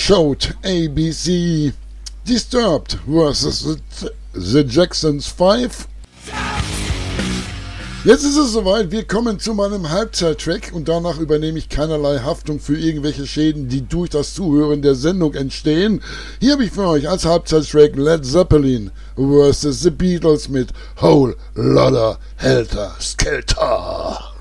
Showed ABC. Disturbed vs. The Jacksons 5. Jetzt ist es soweit, wir kommen zu meinem Halbzeittrack und danach übernehme ich keinerlei Haftung für irgendwelche Schäden, die durch das Zuhören der Sendung entstehen. Hier habe ich für euch als Halbzeittrack Led Zeppelin vs. The Beatles mit Whole Lotta Helter Skelter.